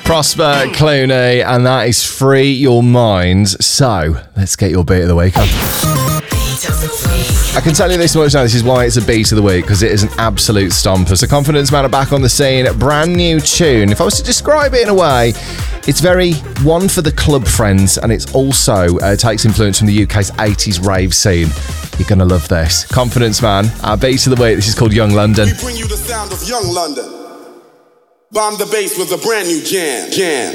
Prosper Clooney, and that is Free Your Minds. So, let's get your beat of the week on. I can tell you this much now, this is why it's a beat of the week, because it is an absolute stomper. So Confidence Man are back on the scene, brand new tune. If I was to describe it in a way, it's very one for the club friends, and it's also takes influence from the UK's 80s rave scene. You're going to love this. Confidence Man, our beat of the week, this is called Young London. We bring you the sound of Young London. Bomb the bass with a brand new jam.